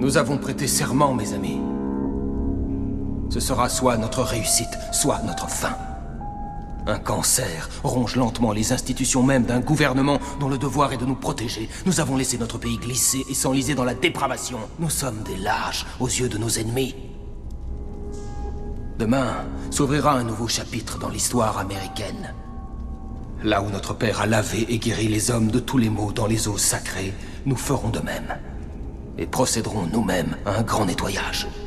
Nous avons prêté serment, mes amis. Ce sera soit notre réussite, soit notre fin. Un cancer ronge lentement les institutions mêmes d'un gouvernement dont le devoir est de nous protéger. Nous avons laissé notre pays glisser et s'enliser dans la dépravation. Nous sommes des lâches aux yeux de nos ennemis. Demain s'ouvrira un nouveau chapitre dans l'histoire américaine. Là où notre père a lavé et guéri les hommes de tous les maux dans les eaux sacrées, nous ferons de même. Et procéderons nous-mêmes à un grand nettoyage.